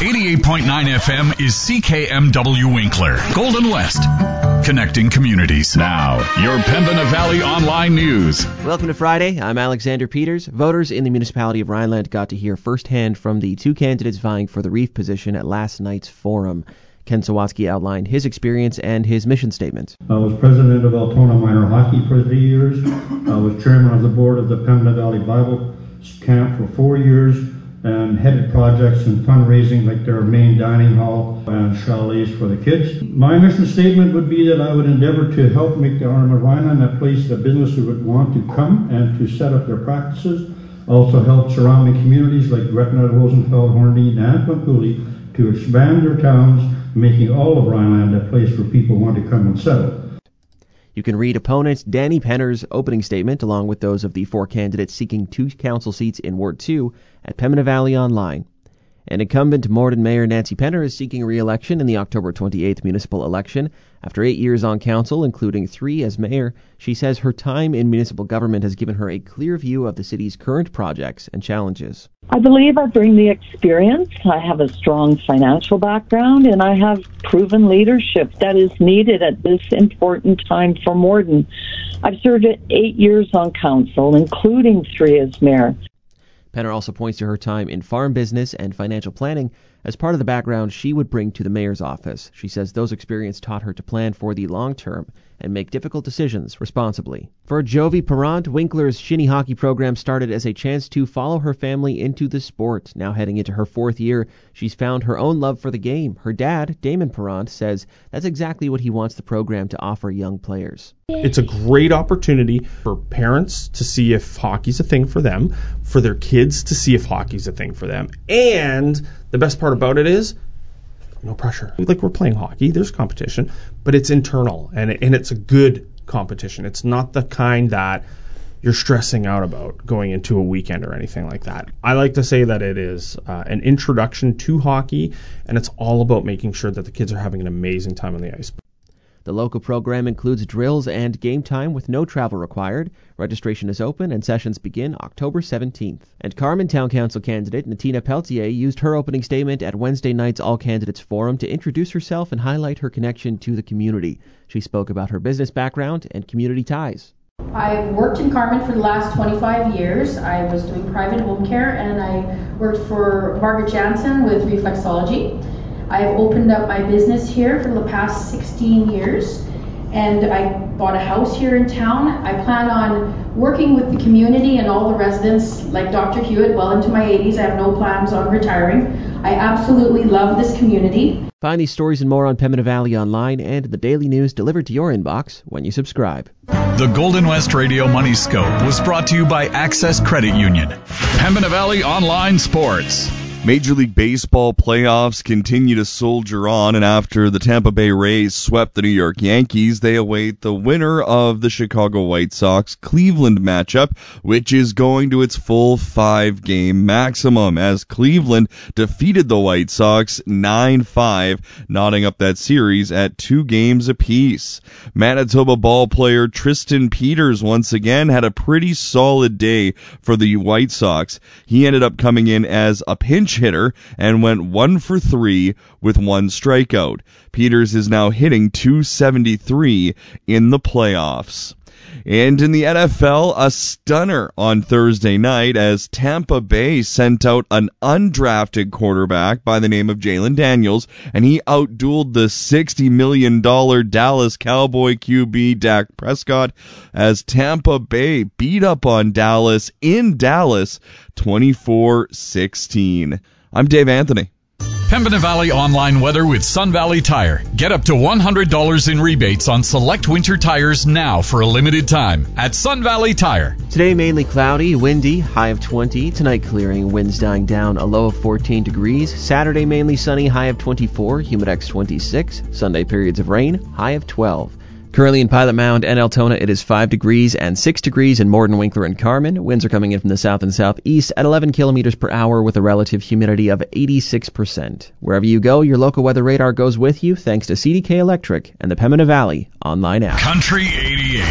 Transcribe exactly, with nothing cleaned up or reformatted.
eighty-eight point nine F M is C K M W Winkler, Golden West, connecting communities. Now, your Pembina Valley Online News. Welcome to Friday. I'm Alexander Peters. Voters in the municipality of Rhineland got to hear firsthand from the two candidates vying for the Reef position at last night's forum. Ken Sawatsky outlined his experience and his mission statement. I was president of Altona Minor Hockey for three years. I was chairman of the board of the Pembina Valley Bible Camp for four years and headed projects and fundraising like their main dining hall and chalets for the kids. My mission statement would be that I would endeavor to help make the Arnhem of Rhineland a place that businesses would want to come and to set up their practices. Also help surrounding communities like Gretna, Rosenfeld, Hornby, and Pampuli to expand their towns, making all of Rhineland a place where people want to come and settle. You can read opponent Danny Penner's opening statement, along with those of the four candidates seeking two council seats in Ward two, at Pembina Valley Online. And incumbent Morden Mayor Nancy Penner is seeking re-election in the October twenty-eighth municipal election. After eight years on council, including three as mayor, she says her time in municipal government has given her a clear view of the city's current projects and challenges. I believe I bring the experience, I have a strong financial background, and I have proven leadership that is needed at this important time for Morden. I've served eight years on council, including three as mayor. Penner also points to her time in farm business and financial planning as part of the background she would bring to the mayor's office. She says those experiences taught her to plan for the long term and make difficult decisions responsibly. For Jovi Parent, Winkler's shinny hockey program started as a chance to follow her family into the sport. Now heading into her fourth year, she's found her own love for the game. Her dad, Damon Parent, says that's exactly what he wants the program to offer young players. It's a great opportunity for parents to see if hockey's a thing for them, for their kids to see if hockey's a thing for them, and the best part about it is no pressure. Like, we're playing hockey, there's competition, but it's internal, and it, and it's a good competition. It's not the kind that you're stressing out about going into a weekend or anything like that. I like to say that it is uh, an introduction to hockey, and it's all about making sure that the kids are having an amazing time on the ice. The local program includes drills and game time with no travel required. Registration is open and sessions begin October seventeenth. And Carman Town Council candidate Natina Pelletier used her opening statement at Wednesday night's All Candidates Forum to introduce herself and highlight her connection to the community. She spoke about her business background and community ties. I've worked in Carman for the last twenty-five years. I was doing private home care, and I worked for Margaret Jansen with Reflexology. I've opened up my business here for the past sixteen years, and I bought a house here in town. I plan on working with the community and all the residents, like Doctor Hewitt, well into my eighties. I have no plans on retiring. I absolutely love this community. Find these stories and more on Pembina Valley Online and the daily news delivered to your inbox when you subscribe. The Golden West Radio Money Scope was brought to you by Access Credit Union. Pembina Valley Online Sports. Major League Baseball playoffs continue to soldier on, and after the Tampa Bay Rays swept the New York Yankees, they await the winner of the Chicago White Sox-Cleveland matchup, which is going to its full five-game maximum, as Cleveland defeated the White Sox nine five, knotting up that series at two games apiece. Manitoba ball player Tristan Peters once again had a pretty solid day for the White Sox. He ended up coming in as a pinch hitter and went one for three with one strikeout. Peters is now hitting two seventy-three in the playoffs. And in the N F L, a stunner on Thursday night as Tampa Bay sent out an undrafted quarterback by the name of Jalen Daniels, and he outdueled the sixty million dollars Dallas Cowboy Q B Dak Prescott as Tampa Bay beat up on Dallas in Dallas twenty-four sixteen. I'm Dave Anthony. Pembina Valley Online weather with Sun Valley Tire. Get up to one hundred dollars in rebates on select winter tires now for a limited time at Sun Valley Tire. Today mainly cloudy, windy, high of twenty. Tonight clearing, winds dying down, a low of fourteen degrees. Saturday mainly sunny, high of twenty-four, humidex twenty-six. Sunday periods of rain, high of twelve. Currently in Pilot Mound and Altona, it is five degrees and six degrees in Morden, Winkler, and Carman. Winds are coming in from the south and southeast at eleven kilometers per hour with a relative humidity of eighty-six percent. Wherever you go, your local weather radar goes with you thanks to C D K Electric and the Pembina Valley online app. Country eighty-eight.